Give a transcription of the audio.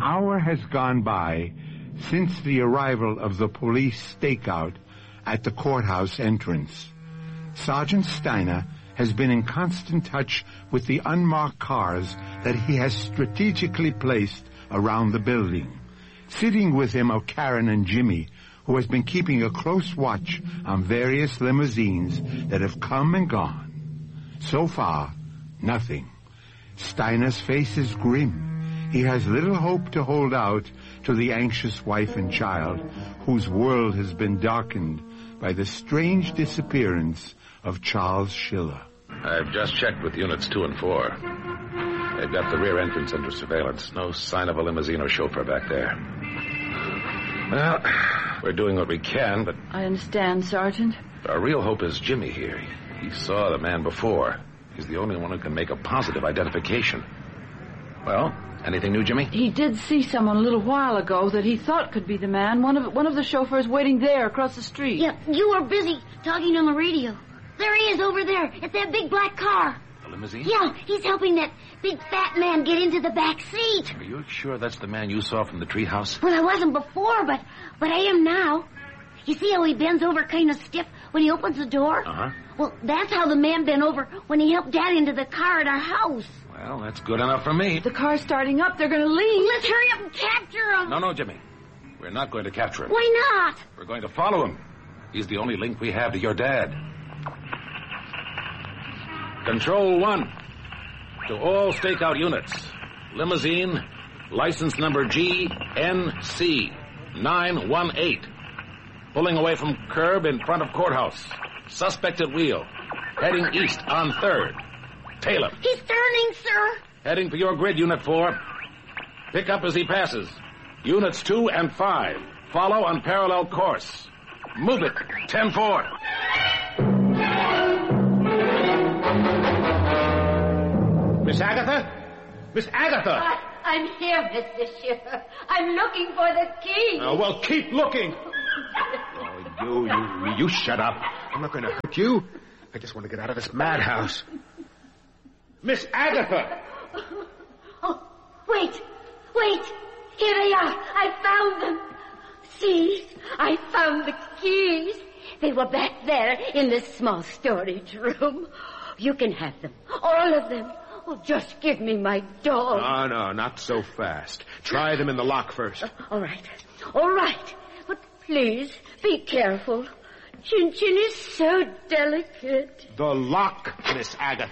hour has gone by since the arrival of the police stakeout at the courthouse entrance. Sergeant Steiner has been in constant touch with the unmarked cars that he has strategically placed around the building. Sitting with him are Karen and Jimmy, who has been keeping a close watch on various limousines that have come and gone. So far, nothing. Steiner's face is grim. He has little hope to hold out to the anxious wife and child, whose world has been darkened by the strange disappearance of Charles Schiller. I've just checked with units 2 and 4. They've got the rear entrance under surveillance. No sign of a limousine or chauffeur back there. Well, we're doing what we can, but... I understand, Sergeant. Our real hope is Jimmy here. He saw the man before. He's the only one who can make a positive identification. Well, anything new, Jimmy? He did see someone a little while ago that he thought could be the man. One of the chauffeurs waiting there across the street. Yeah, you were busy talking on the radio. There he is over there. It's that big black car. The limousine? Yeah, he's helping that big fat man get into the back seat. Are you sure that's the man you saw from the treehouse? Well, I wasn't before, but I am now. You see how he bends over kind of stiff when he opens the door? Uh-huh. Well, that's how the man bent over when he helped Dad into the car at our house. Well, that's good enough for me. The car's starting up. They're going to leave. Let's hurry up and capture him. No, Jimmy. We're not going to capture him. Why not? We're going to follow him. He's the only link we have to your dad. Control 1. To all stakeout units. Limousine, license number GNC 918. Pulling away from curb in front of courthouse. Suspect at wheel. Heading east on 3rd. Tail him. He's turning, sir. Heading for your grid, Unit 4. Pick up as he passes. Units 2 and 5. Follow on parallel course. Move it. 10-4. Miss Agatha? Miss Agatha! I'm here, Mr. Schiller. I'm looking for the key. Oh, well, keep looking. Oh, you shut up. I'm not going to hurt you. I just want to get out of this madhouse. Miss Agatha! Oh, wait. Here they are. I found them. See, I found the keys. They were back there in this small storage room. You can have them. All of them. Oh, just give me my dog. Oh, no, not so fast. Try them in the lock first. All right. But please, be careful. Chin Chin is so delicate. The lock, Miss Agatha.